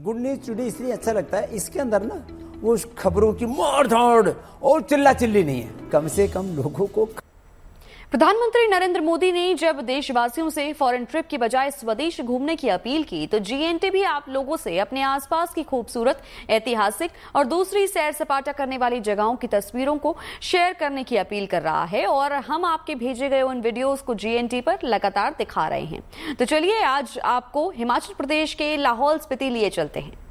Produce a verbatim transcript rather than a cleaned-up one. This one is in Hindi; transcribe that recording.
गुड न्यूज टुडे इसलिए अच्छा लगता है, इसके अंदर ना वो खबरों की मार धाड़ और चिल्ला चिल्ली नहीं है, कम से कम लोगों को। प्रधानमंत्री नरेंद्र मोदी ने जब देशवासियों से फॉरेन ट्रिप की बजाय स्वदेश घूमने की अपील की, तो जीएनटी भी आप लोगों से अपने आसपास की खूबसूरत, ऐतिहासिक और दूसरी सैर सपाटा करने वाली जगहों की तस्वीरों को शेयर करने की अपील कर रहा है और हम आपके भेजे गए उन वीडियोस को जीएनटी पर लगातार दिखा रहे हैं। तो चलिए आज आपको हिमाचल प्रदेश के लाहौल स्पीति लिए चलते हैं।